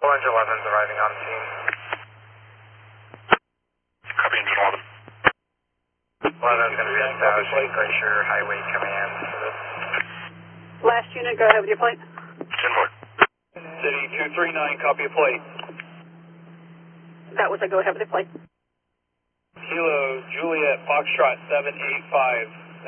Engine 11's arriving on scene. Copy Engine 11. 11's going to be established Glacier Highway Command for this. Last unit, go ahead with your plate. 10 more. City 239, copy a plate. That was a go ahead with your plate. Kilo Juliet Foxtrot 785.